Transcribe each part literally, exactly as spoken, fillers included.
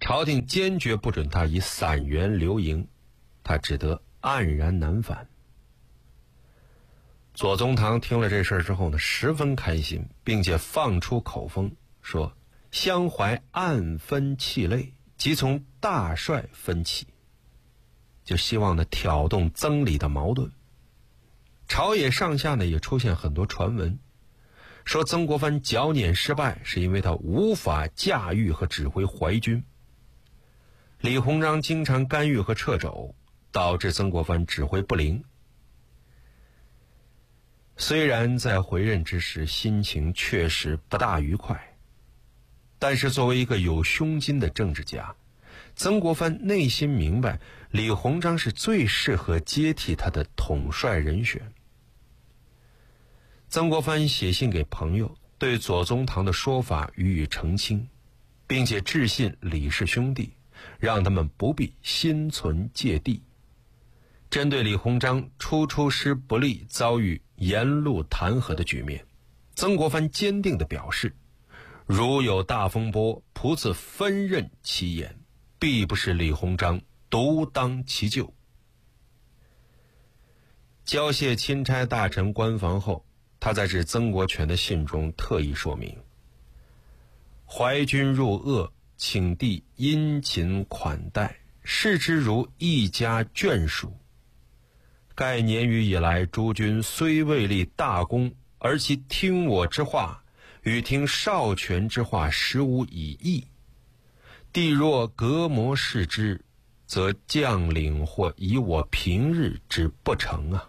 朝廷坚决不准他以散元留营，他只得黯然难返。左宗棠听了这事儿之后呢，十分开心，并且放出口风说：相怀暗分气类，即从大帅分起，就希望呢挑动曾李的矛盾。朝野上下呢也出现很多传闻，说曾国藩剿捻失败是因为他无法驾驭和指挥淮军，李鸿章经常干预和掣肘，导致曾国藩指挥不灵。虽然在回任之时心情确实不大愉快，但是作为一个有胸襟的政治家，曾国藩内心明白李鸿章是最适合接替他的统帅人选。曾国藩写信给朋友，对左宗棠的说法予以澄清，并且致信李氏兄弟，让他们不必心存芥蒂。针对李鸿章初出师不利，遭遇沿路弹劾的局面，曾国藩坚定地表示：如有大风波，仆自分任其言，必不是李鸿章独当其咎。交卸钦差大臣官房后，他在致曾国荃的信中特意说明：淮军入鄂，请帝殷勤款待，视之如一家眷属。盖年余以来，诸军虽未立大功，而其听我之话与听少荃之话实无异义。帝若隔膜视之，则将领或以我平日之不成啊。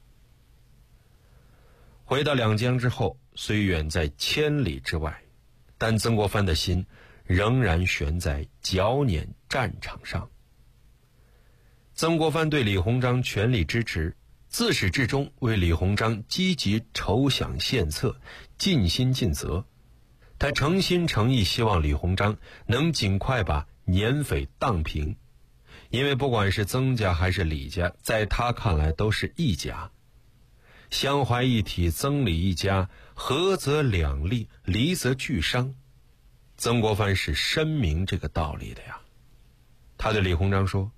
回到两江之后，虽远在千里之外，但曾国藩的心仍然悬在剿捻战场上。曾国藩对李鸿章全力支持，自始至终为李鸿章积极筹想献策，尽心尽责。他诚心诚意希望李鸿章能尽快把捻匪荡平，因为不管是曾家还是李家，在他看来都是一家。相怀一体，曾李一家，合则两利，离则俱伤。曾国藩是深明这个道理的呀。他对李鸿章说：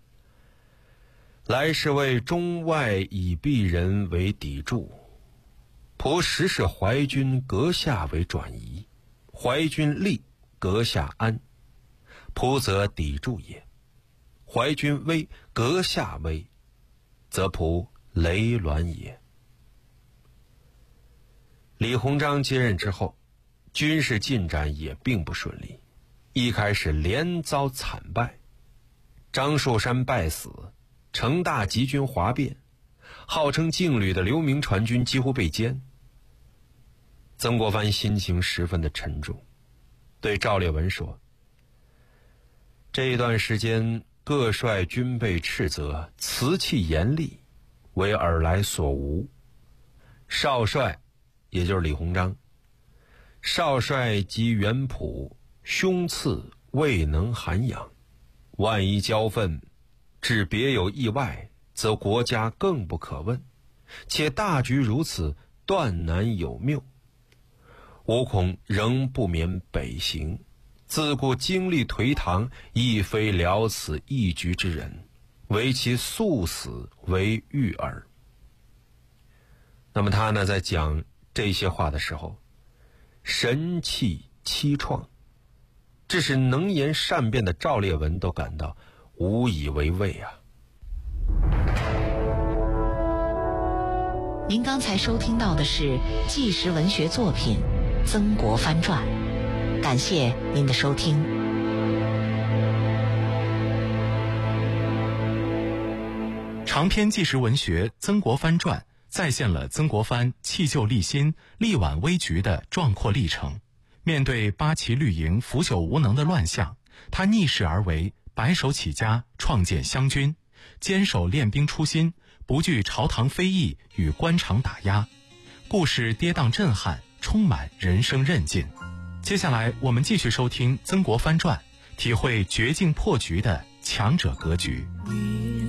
来是为中外以鄙人为砥柱，仆实是淮军阁下为转移，淮军利，阁下安，仆则砥柱也；淮军危，阁下危，则仆累卵也。李鸿章接任之后，军事进展也并不顺利，一开始连遭惨败，张树山败死，成大集军哗变，号称劲旅的刘铭传军几乎被歼。曾国藩心情十分的沉重，对赵烈文说：这一段时间各帅均被斥责，辞气严厉，为尔来所无。少帅也就是李鸿章，少帅及元普，胸次未能涵养，万一交愤，致别有意外，则国家更不可问，且大局如此，断难有谬。吾恐仍不免北行，自顾经历颓唐，亦非了此一局之人，唯其速死为欲耳。那么他呢，在讲这些话的时候，神气凄怆，致使能言善辩的赵烈文都感到无以为慰啊。 您刚才收听到的是纪实文学作品《曾国藩传》，感谢您的收听。 长篇纪实文学《曾国藩传》再现了曾国藩弃旧立新、力挽危局的壮阔历程。面对八旗绿营腐朽无能的乱象，他逆势而为，白手起家，创建湘军，坚守练兵初心，不惧朝堂非议与官场打压。故事跌宕震撼，充满人生韧劲。接下来我们继续收听《曾国藩传》，体会绝境破局的强者格局。